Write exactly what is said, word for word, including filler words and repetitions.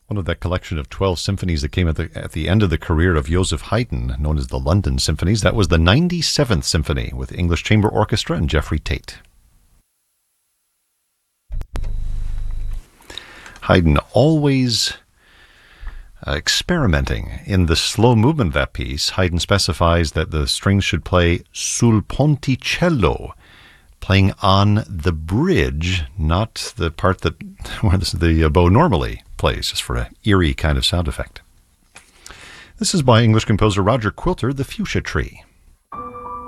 One of that collection of twelve symphonies that came at the at the end of the career of Joseph Haydn, known as the London Symphonies. That was the ninety-seventh Symphony with English Chamber Orchestra and Jeffrey Tate. Haydn always uh, experimenting. In the slow movement of that piece, Haydn specifies that the strings should play sul ponticello, playing on the bridge, not the part that where the bow normally plays, just for an eerie kind of sound effect. This is by English composer Roger Quilter, The Fuchsia Tree.